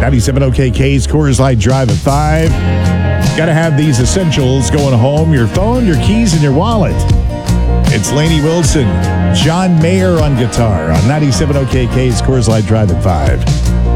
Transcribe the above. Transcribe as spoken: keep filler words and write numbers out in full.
ninety-seven O K K's Coors Light Drive at five. Got to have these essentials going home: your phone, your keys, and your wallet. It's Lainey Wilson, John Mayer on guitar on ninety-seven O K K's Coors Light Drive at five.